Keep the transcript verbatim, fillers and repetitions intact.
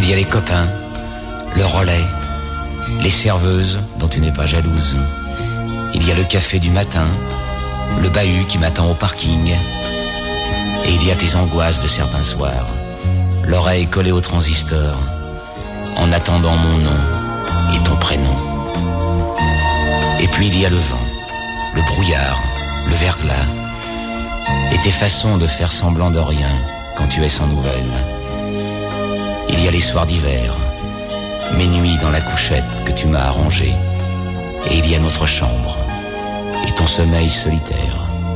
Il y a les copains, le relais, les serveuses dont tu n'es pas jalouse. Il y a le café du matin, le bahut qui m'attend au parking. Et il y a tes angoisses de certains soirs, l'oreille collée au transistor, en attendant mon nom et ton prénom. Et puis il y a le vent, le brouillard, le verglas, et tes façons de faire semblant de rien quand tu es sans nouvelles. Il y a les soirs d'hiver, mes nuits dans la couchette que tu m'as arrangée, et il y a notre chambre et ton sommeil solitaire.